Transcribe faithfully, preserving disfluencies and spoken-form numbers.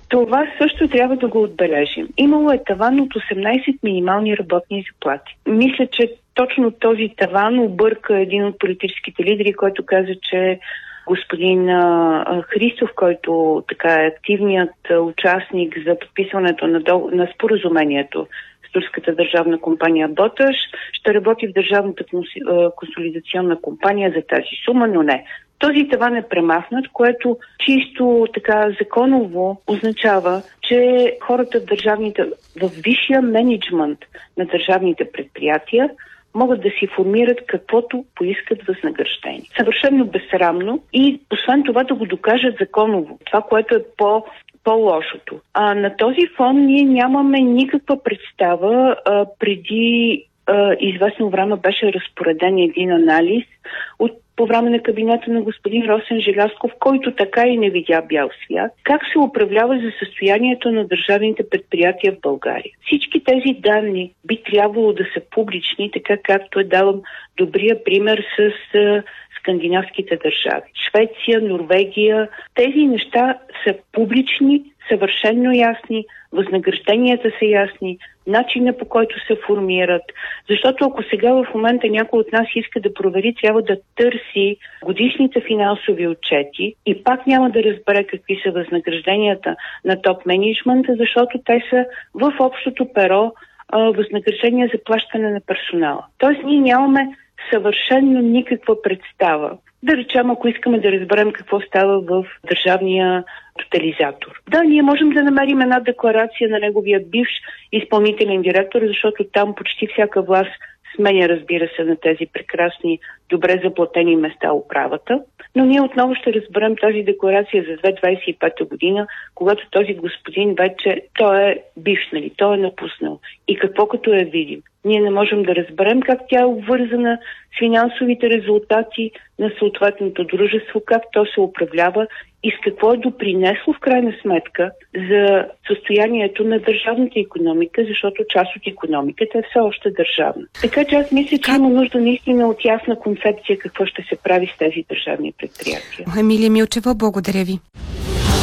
Това също трябва да го отбележим. Имало е таван от осемнайсет минимални работни заплати. Мисля, че точно този таван обърка един от политическите лидери, който каза, че господин а, Христов, който така е активният участник за подписването на, дол... на споразумението с турската държавна компания Боташ, ще работи в държавната консолидационна компания за тази сума, но не. Този таван е премахнат, което чисто така законово означава, че хората в държавните, в висшия мениджмънт на държавните предприятия могат да си формират каквото поискат възнаграждение. Съвършено безсрамно и освен това да го докажат законово. Това, което е по по-лошото. А на този фон ние нямаме никаква представа. А, преди а, известно време беше разпореден един анализ от по време на кабинета на господин Росен Желязков, който така и не видя бял свят, как се управлява за състоянието на държавните предприятия в България. Всички тези данни би трябвало да са публични, така както е давам добрия пример с а, скандинавските държави. Швеция, Норвегия, тези неща са публични, съвършенно ясни, възнагражденията са ясни, начина по който се формират. Защото ако сега в момента някой от нас иска да провери, трябва да търси годишните финансови отчети и пак няма да разбере какви са възнагражденията на топ менеджмента, защото те са в общото перо а, възнаграждения за плащане на персонала. Тоест ние нямаме съвършенно никаква представа. Да речем, ако искаме да разберем какво става в държавния тотализатор. Да, ние можем да намерим една декларация на неговия бивш изпълнителен директор, защото там почти всяка власт сменя, разбира се, на тези прекрасни, добре заплатени места управата. Но ние отново ще разберем тази декларация за две хиляди двадесет и пета година, когато този господин вече, той е бивш, нали, той е напуснал. И какво като я видим? Ние не можем да разберем как тя е обвързана с финансовите резултати на съответното дружество, как то се управлява и с какво е допринесло в крайна сметка за състоянието на държавната икономика, защото част от икономиката е все още държавна. Така че аз мисля, че има нужда наистина от ясна концепция какво ще се прави с тези държавни предприятия. Емилия Милчева, благодаря ви.